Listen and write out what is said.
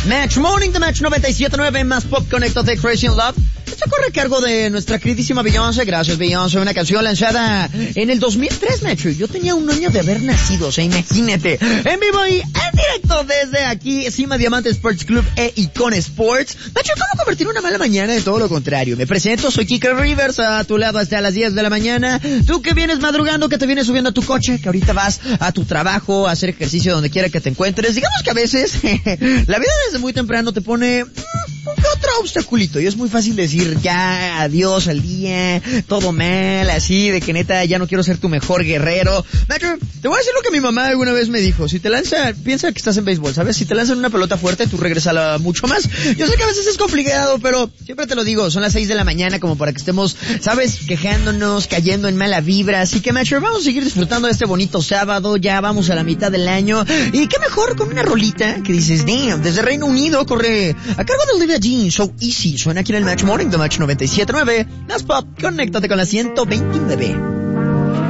Match Morning de Match 97.9, más pop, conéctate, Crazy in Love. Esto corre a cargo de nuestra queridísima Beyoncé. Gracias, Beyoncé. Una canción lanzada en el 2003, Nacho. Yo tenía 1 año de haber nacido, o sea, imagínate. En vivo y en directo desde aquí, Cima Diamante Sports Club e Icon Sports. Nacho, ¿cómo convertir una mala mañana en todo lo contrario? Me presento, soy Kike Rivers, a tu lado hasta las 10 de la mañana. Tú que vienes madrugando, que te vienes subiendo a tu coche, que ahorita vas a tu trabajo, a hacer ejercicio donde quiera que te encuentres. Digamos que a veces la vida desde muy temprano te pone otro obstaculito y es muy fácil decir ya adiós al día, todo mal, así de que neta ya no quiero ser tu mejor guerrero. Nacho, te voy a decir lo que mi mamá alguna vez me dijo: si te lanza, piensa que estás en béisbol, ¿sabes? Si te lanzan una pelota fuerte, tú regresala mucho más. Yo sé que a veces es complicado, pero siempre te lo digo, son las 6 de la mañana como para que estemos, ¿sabes? Quejándonos, cayendo en mala vibra. Así que, Nacho, vamos a seguir disfrutando de este bonito sábado, ya vamos a la mitad del año. Y qué mejor con una rolita que dices, damn, desde Reino Unido corre a cargo de Olivia Jean, So Easy. Suena aquí en el Match Morning de Match 97.9. Más pop, conéctate con la 129.